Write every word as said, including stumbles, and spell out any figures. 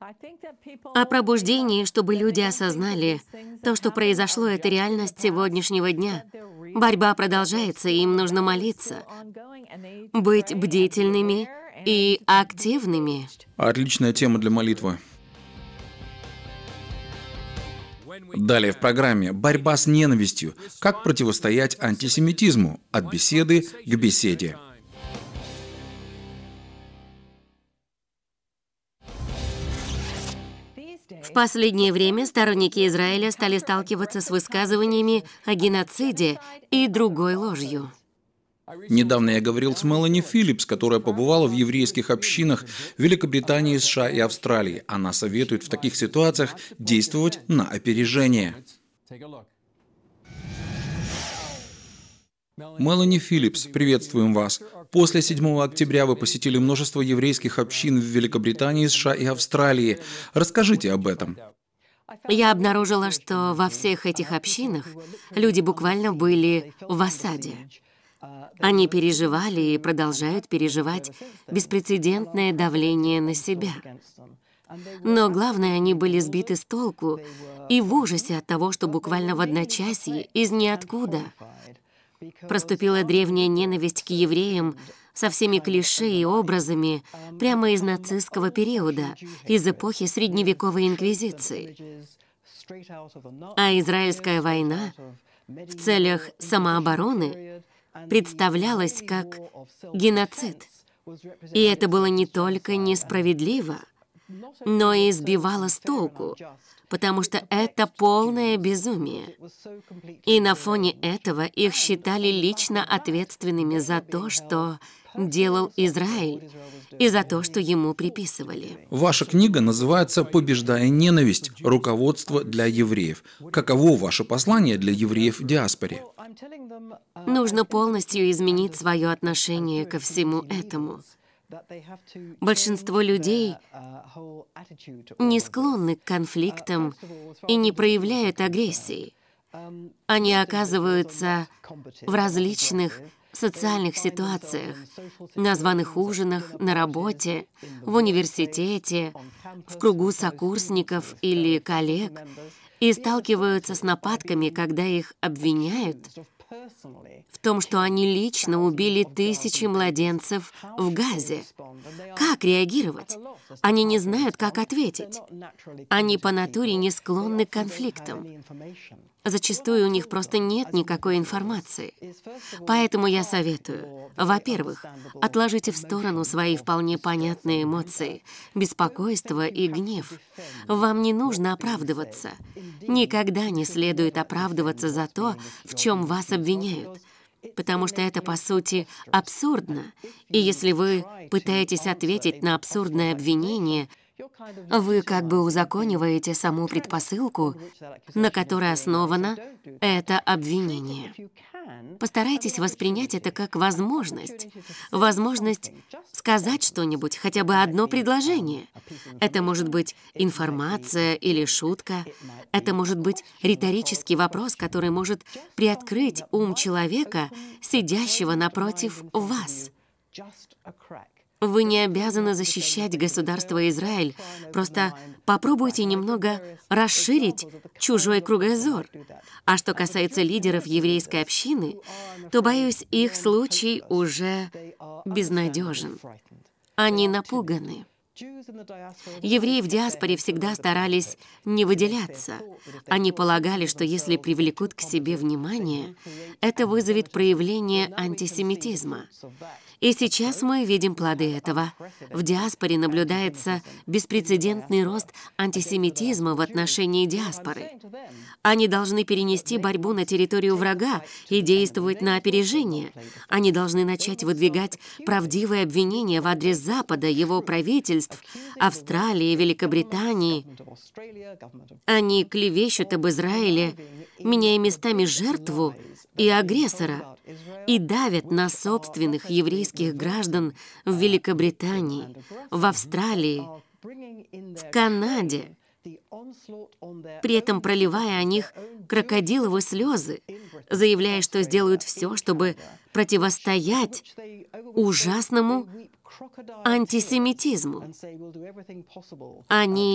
О пробуждении, чтобы люди осознали, то, что произошло, это реальность сегодняшнего дня. Борьба продолжается, и им нужно молиться, быть бдительными и активными. Отличная тема для молитвы. Далее в программе «Борьба с ненавистью. Как противостоять антисемитизму. От беседы к беседе». В последнее время сторонники Израиля стали сталкиваться с высказываниями о геноциде и другой ложью. Недавно я говорил с Мелани Филлипс, которая побывала в еврейских общинах Великобритании, США и Австралии. Она советует в таких ситуациях действовать на опережение. Мелани Филлипс, приветствуем вас. После седьмого октября вы посетили множество еврейских общин в Великобритании, США и Австралии. Расскажите об этом. Я обнаружила, что во всех этих общинах люди буквально были в осаде. Они переживали и продолжают переживать беспрецедентное давление на себя. Но главное, они были сбиты с толку и в ужасе от того, что буквально в одночасье из ниоткуда проступила древняя ненависть к евреям со всеми клише и образами прямо из нацистского периода, из эпохи средневековой инквизиции. А израильская война в целях самообороны представлялась как геноцид. И это было не только несправедливо, но и сбивало с толку, потому что это полное безумие. И на фоне этого их считали лично ответственными за то, что делал Израиль, и за то, что ему приписывали. Ваша книга называется «Побеждая ненависть. Руководство для евреев». Каково ваше послание для евреев в диаспоре? Нужно полностью изменить свое отношение ко всему этому. Большинство людей не склонны к конфликтам и не проявляют агрессии. Они оказываются в различных социальных ситуациях, на званых ужинах, на работе, в университете, в кругу сокурсников или коллег, и сталкиваются с нападками, когда их обвиняют в том, что они лично убили тысячи младенцев в Газе. Как реагировать? Они не знают, как ответить. Они по натуре не склонны к конфликтам. Зачастую у них просто нет никакой информации. Поэтому я советую, во-первых, отложите в сторону свои вполне понятные эмоции, беспокойство и гнев. Вам не нужно оправдываться. Никогда не следует оправдываться за то, в чем вас обвиняют, потому что это, по сути, абсурдно. И если вы пытаетесь ответить на абсурдное обвинение, вы как бы узакониваете саму предпосылку, на которой основано это обвинение. Постарайтесь воспринять это как возможность. Возможность сказать что-нибудь, хотя бы одно предложение. Это может быть информация или шутка. Это может быть риторический вопрос, который может приоткрыть ум человека, сидящего напротив вас. Вы не обязаны защищать государство Израиль, просто попробуйте немного расширить чужой кругозор. А что касается лидеров еврейской общины, то, боюсь, их случай уже безнадежен. Они напуганы. Евреи в диаспоре всегда старались не выделяться. Они полагали, что если привлекут к себе внимание, это вызовет проявление антисемитизма. И сейчас мы видим плоды этого. В диаспоре наблюдается беспрецедентный рост антисемитизма в отношении диаспоры. Они должны перенести борьбу на территорию врага и действовать на опережение. Они должны начать выдвигать правдивые обвинения в адрес Запада, его правительств, Австралии, Великобритании. Они клевещут об Израиле, меняя местами жертву и агрессора, и давят на собственных еврейских граждан в Великобритании, в Австралии, в Канаде, при этом проливая о них крокодиловые слезы, заявляя, что сделают все, чтобы противостоять ужасному антисемитизму. Они